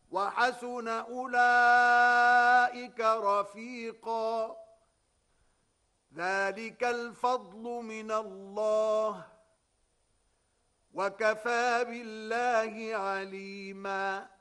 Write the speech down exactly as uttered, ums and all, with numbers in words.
وحسن أولئك رفيقا. ذلك الفضل من الله وكفى بالله عليما.